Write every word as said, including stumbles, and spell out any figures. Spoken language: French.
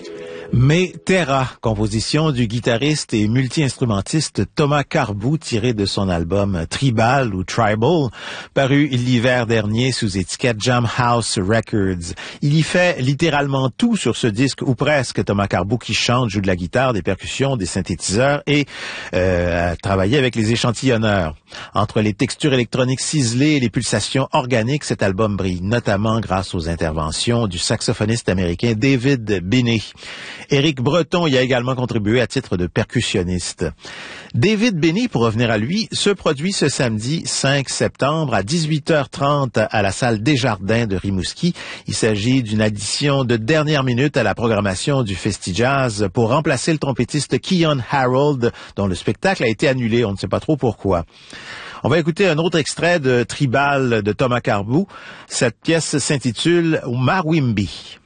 Mais Terra, composition du guitariste et multi-instrumentiste Thomas Carboux, tiré de son album Tribal ou Tribal, paru l'hiver dernier sous étiquette Jam House Records. Il y fait littéralement tout sur ce disque, ou presque. Thomas Carboux qui chante, joue de la guitare, des percussions, des synthétiseurs et euh, a travaillé avec les échantillonneurs. Entre les textures électroniques ciselées et les pulsations organiques, cet album brille notamment grâce aux interventions du saxophoniste américain David Binney. Éric Breton y a également contribué à titre de percussionniste. David Binney, pour revenir à lui, se produit ce samedi cinq septembre à dix-huit heures trente à la salle Desjardins de Rimouski. Il s'agit d'une addition de dernière minute à la programmation du Festi-Jazz pour remplacer le trompettiste Keyon Harold, dont le spectacle a été annulé. On ne sait pas trop pourquoi. On va écouter un autre extrait de Tribal de Thomas Carboux. Cette pièce s'intitule Mawimbi.